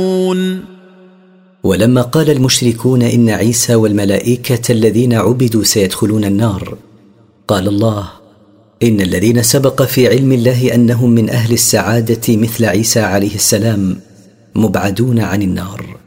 ولما قال المشركون إن عيسى والملائكة الذين عبدوا سيدخلون النار، قال الله: إن الذين سبق في علم الله أنهم من أهل السعادة مثل عيسى عليه السلام مبعدون عن النار.